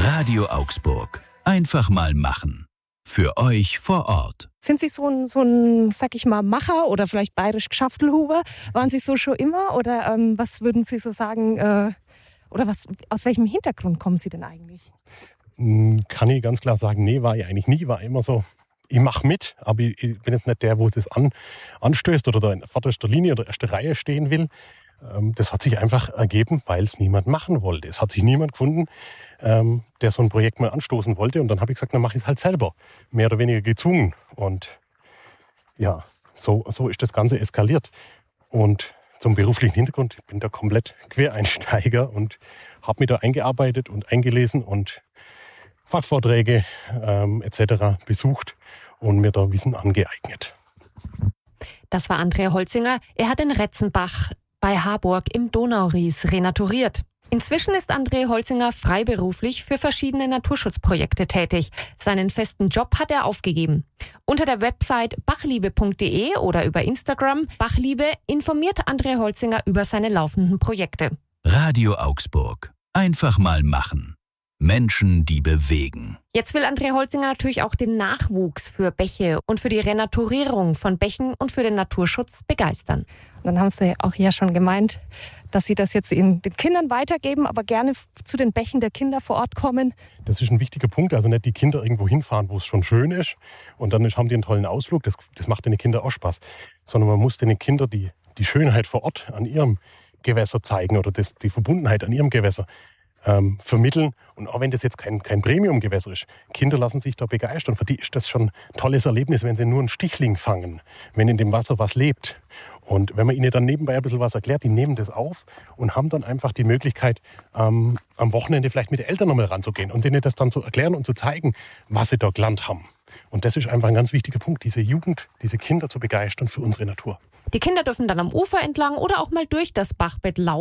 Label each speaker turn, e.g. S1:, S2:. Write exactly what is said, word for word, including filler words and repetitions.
S1: Radio Augsburg. Einfach mal machen. Für euch vor Ort.
S2: Sind Sie so ein, so ein, sag ich mal, Macher oder vielleicht bayerisch Geschaftelhuber? Waren Sie so schon immer oder ähm, was würden Sie so sagen, äh, oder was, aus welchem Hintergrund kommen Sie denn eigentlich?
S3: Kann ich ganz klar sagen, nee, war ich eigentlich nie, war immer so, ich mache mit, aber ich, ich bin jetzt nicht der, wo es an, anstößt oder da in vorderster Linie oder erster Reihe stehen will. Das hat sich einfach ergeben, weil es niemand machen wollte. Es hat sich niemand gefunden, ähm, der so ein Projekt mal anstoßen wollte. Und dann habe ich gesagt, dann mache ich es halt selber. Mehr oder weniger gezwungen. Und ja, so, so ist das Ganze eskaliert. Und zum beruflichen Hintergrund, ich bin da komplett Quereinsteiger und habe mich da eingearbeitet und eingelesen und Fachvorträge ähm, et cetera besucht und mir da Wissen angeeignet.
S4: Das war André Holzinger. Er hat in Retzenbach bei Harburg im Donauries renaturiert. Inzwischen ist André Holzinger freiberuflich für verschiedene Naturschutzprojekte tätig. Seinen festen Job hat er aufgegeben. Unter der Website bachliebe punkt de oder über Instagram Bachliebe informiert André Holzinger über seine laufenden Projekte.
S1: Radio Augsburg. Einfach mal machen. Menschen, die bewegen.
S4: Jetzt will André Holzinger natürlich auch den Nachwuchs für Bäche und für die Renaturierung von Bächen und für den Naturschutz begeistern.
S2: Und dann haben Sie auch ja schon gemeint, dass Sie das jetzt den Kindern weitergeben, aber gerne zu den Bächen der Kinder vor Ort kommen.
S3: Das ist ein wichtiger Punkt, also nicht die Kinder irgendwo hinfahren, wo es schon schön ist und dann haben die einen tollen Ausflug, das, das macht den Kindern auch Spaß, sondern man muss den Kindern die, die Schönheit vor Ort an ihrem Gewässer zeigen oder das, die Verbundenheit an ihrem Gewässer ähm, vermitteln. Und auch wenn das jetzt kein, kein Premium-Gewässer ist, Kinder lassen sich da begeistern. Für die ist das schon ein tolles Erlebnis, wenn sie nur einen Stichling fangen, wenn in dem Wasser was lebt. Und wenn man ihnen dann nebenbei ein bisschen was erklärt, die nehmen das auf und haben dann einfach die Möglichkeit, ähm, am Wochenende vielleicht mit den Eltern nochmal ranzugehen und denen das dann zu erklären und zu zeigen, was sie da gelernt haben. Und das ist einfach ein ganz wichtiger Punkt, diese Jugend, diese Kinder zu begeistern für unsere Natur.
S4: Die Kinder dürfen dann am Ufer entlang oder auch mal durch das Bachbett laufen.